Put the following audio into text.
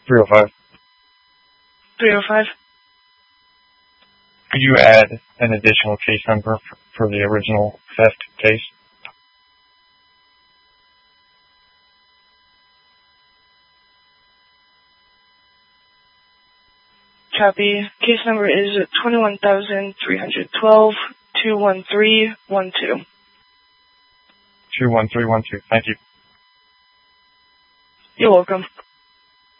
305. 305. Could you add an additional case number for the original theft case? Copy. Case number is 21,312 21312. 21312. Thank you. You're welcome.